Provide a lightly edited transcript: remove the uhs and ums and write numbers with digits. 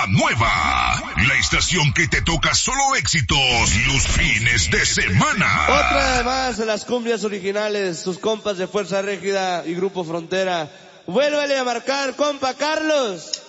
La Nueva, la estación que te toca solo éxitos los fines de semana. Otra más de las cumbias originales, sus compas de Fuerza Régida y Grupo Frontera. Vuélvele a marcar, compa Carlos.